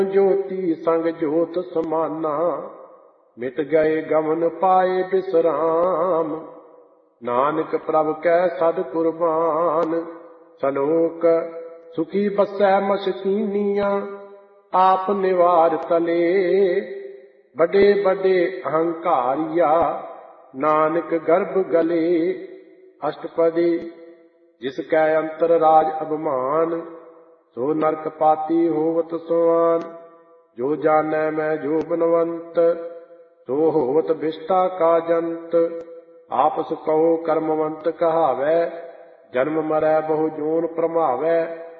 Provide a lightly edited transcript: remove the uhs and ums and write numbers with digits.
ज्योति संग ज्योत समाना, मिट गए गमन पाए विश्राम। नानक प्रभ कै सद कुर्बान, सलोक सुखी बसै मशकीनिया। आप निवार तले बड़े बड़े अहंकारिया, नानक गर्भ गले। अष्टपदी जिसकै अंतर राज अभिमान, सो नरक पाती होवत समान। जो जानै मैं जो बनवंत, सो होवत विष्टा का जंत। आपस कहो कर्मवंत कहावै, जन्म मरै बहु जोन प्रमावै।